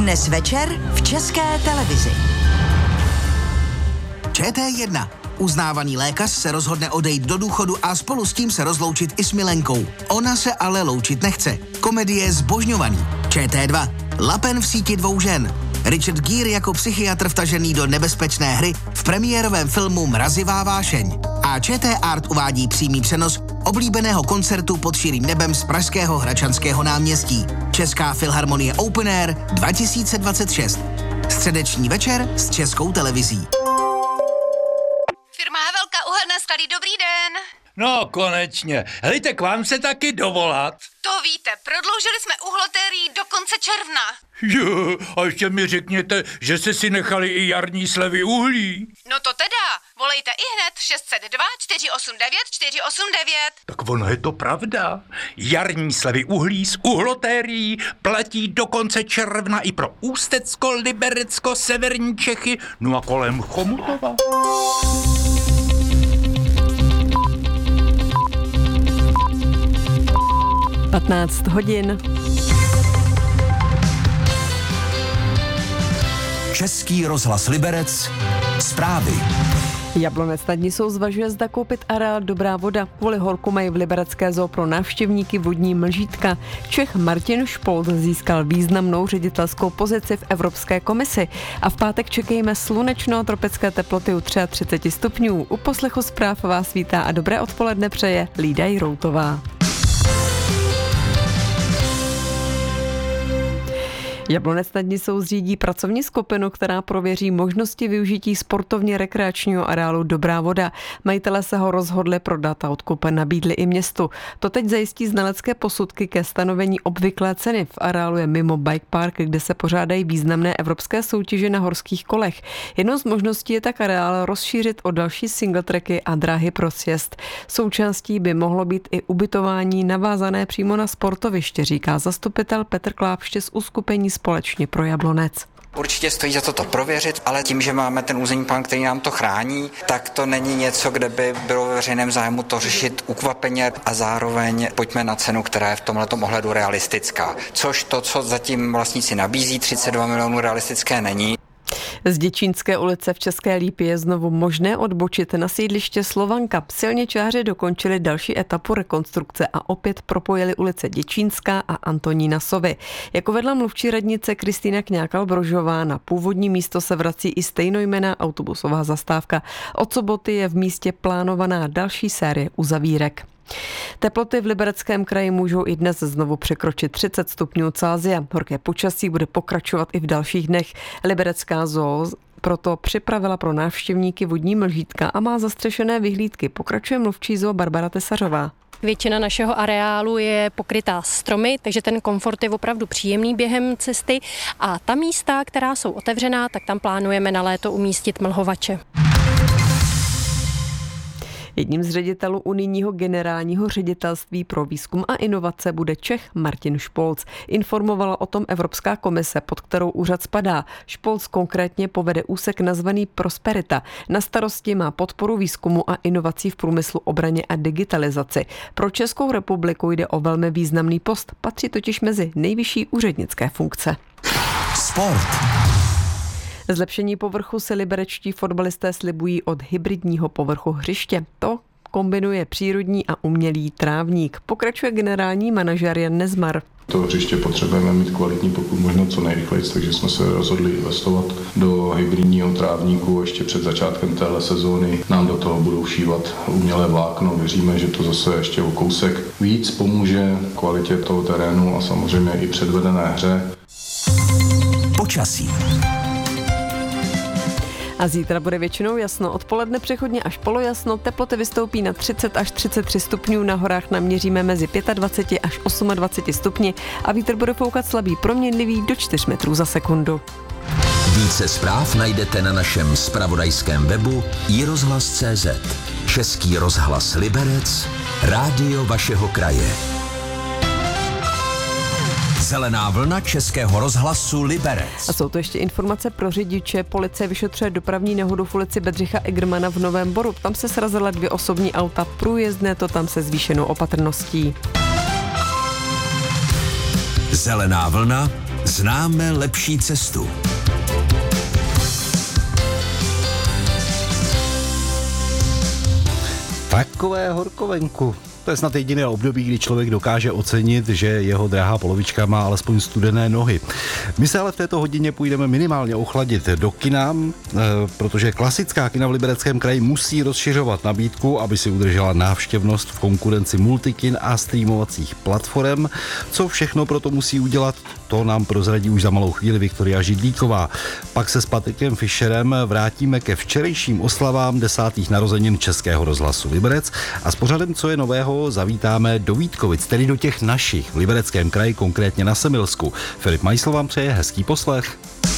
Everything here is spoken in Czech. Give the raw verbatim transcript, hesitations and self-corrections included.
Dnes večer v České televizi. Č T jedna. Uznávaný lékař se rozhodne odejít do důchodu a spolu s tím se rozloučit i s milenkou. Ona se ale loučit nechce. Komedie Zbožňovaný. Č T dva. Lapen v síti dvou žen. Richard Gere jako psychiatr vtažený do nebezpečné hry v premiérovém filmu Mrazivá vášeň. A Č T Art uvádí přímý přenos oblíbeného koncertu pod širým nebem z pražského Hradčanského náměstí. Česká filharmonie Open Air dva tisíce dvacet šest. Středeční večer s Českou televizí. Firma Havelka uhelné sklady, dobrý den. No, konečně. Helejte, k vám se taky dovolat. To víte, prodloužili jsme uhlotérii do konce června. Jo, a ještě mi řekněte, že jste si nechali i jarní slevy uhlí. No to teda, volejte i hned šest set dva čtyři osm devět čtyři osm devět. Tak ono je to pravda. Jarní slevy uhlí z uhlotérií platí do konce června i pro Ústecko, Liberecko, severní Čechy, no a kolem Chomutova. patnáct hodin. Český rozhlas Liberec. Zprávy. Jablonec nad Nisou zvažuje, zda koupit areál Dobrá voda. Kvůli horku mají v liberecké zoo pro návštěvníky vodní mlžítka. Čech Martin Špolt získal významnou ředitelskou pozici v Evropské komisi. A v pátek čekejme slunečno a tropické teploty u třicet tři stupňů. U poslechu zpráv vás vítá a dobré odpoledne přeje Lída Jiroutová. Jablonec nad Nisou zřídí pracovní skupinu, která prověří možnosti využití sportovně rekreačního areálu Dobrá voda. Majitelé se ho rozhodli prodat a odkup nabídli i městu. To teď zajistí znalecké posudky ke stanovení obvyklé ceny. V areálu je mimo bike park, kde se pořádají významné evropské soutěže na horských kolech. Jednou z možností je tak areál rozšířit o další singletracky a dráhy pro sjezd. Součástí by mohlo být i ubytování navázané přímo na sportoviště, říká zastupitel Petr Klápště z uskupení Společně pro Jablonec. Určitě stojí za to to prověřit, ale tím, že máme ten územní plán, který nám to chrání, tak to není něco, kde by bylo ve veřejném zájmu to řešit ukvapeně a zároveň pojďme na cenu, která je v tomhletom ohledu realistická. Což to, co zatím vlastníci nabízí, třicet dva milionů realistické není. Z Děčínské ulice v České Lípě je znovu možné odbočit na sídliště Slovanka. Silničáři dokončili další etapu rekonstrukce a opět propojili ulice Děčínská a Antonína Sovy. Jako vedla mluvčí radnice Kristýna Kňákal-Brožová, na původní místo se vrací i stejnojmenná autobusová zastávka. Od soboty je v místě plánovaná další série uzavírek. Teploty v Libereckém kraji můžou i dnes znovu překročit třicet stupňů Celsia. Horké počasí bude pokračovat i v dalších dnech. Liberecká zoo proto připravila pro návštěvníky vodní mlžítka a má zastřešené vyhlídky. Pokračuje mluvčí zoo Barbara Tesařová. Většina našeho areálu je pokrytá stromy, takže ten komfort je opravdu příjemný během cesty. A ta místa, která jsou otevřená, tak tam plánujeme na léto umístit mlhovače. Jedním z ředitelů unijního generálního ředitelství pro výzkum a inovace bude Čech Martin Špolc. Informovala o tom Evropská komise, pod kterou úřad spadá. Špolc konkrétně povede úsek nazvaný Prosperita. Na starosti má podporu výzkumu a inovací v průmyslu, obraně a digitalizaci. Pro Českou republiku jde o velmi významný post, patří totiž mezi nejvyšší úřednické funkce. Sport. Zlepšení povrchu si liberečtí fotbalisté slibují od hybridního povrchu hřiště. To kombinuje přírodní a umělý trávník. Pokračuje generální manažer Jan Nezmar. To hřiště potřebujeme mít kvalitní, pokud možno co nejrychleji, takže jsme se rozhodli investovat do hybridního trávníku. Ještě před začátkem téhle sezóny nám do toho budou šívat umělé vlákno. Věříme, že to zase ještě o kousek víc pomůže kvalitě toho terénu a samozřejmě i předvedené hře. Počasí. A zítra bude většinou jasno, odpoledne přechodně až polojasno, teploty vystoupí na třicet až třicet tři stupňů, na horách naměříme mezi dvacet pět až dvacet osm stupni a vítr bude foukat slabý proměnlivý do čtyř metrů za sekundu. Více zpráv najdete na našem zpravodajském webu i rozhlas tečka cé zet. Český rozhlas Liberec, rádio vašeho kraje. Zelená vlna Českého rozhlasu Liberec. A jsou to ještě informace pro řidiče. Policie vyšetřuje dopravní nehodu v ulici Bedřicha Egrmana v Novém Boru. Tam se srazila dvě osobní auta, průjezdné to tam se zvýšenou opatrností. Zelená vlna Známe lepší cestu. Takové horkovenku. To je snad jediné období, kdy člověk dokáže ocenit, že jeho drahá polovička má alespoň studené nohy. My se ale v této hodině půjdeme minimálně ochladit do kina, protože klasická kina v Libereckém kraji musí rozšiřovat nabídku, aby si udržela návštěvnost v konkurenci multikin a streamovacích platform. Co všechno proto musí udělat, to nám prozradí už za malou chvíli Viktoria Židlíková. Pak se s Patrikem Fischerem vrátíme ke včerejším oslavám desátých narozenin Českého rozhlasu Liberec a s pořadem Co je nového zavítáme do Vítkovic, tedy do těch našich v Libereckém kraji, konkrétně na Semilsku. Filip Majsl vám přeje hezký poslech.